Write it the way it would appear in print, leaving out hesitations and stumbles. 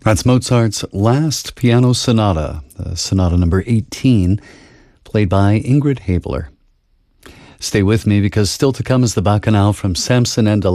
That's Mozart's last piano sonata, sonata number 18, played by Ingrid Habeler. Stay with me because still to come is the Bacchanal from Samson and Delilah.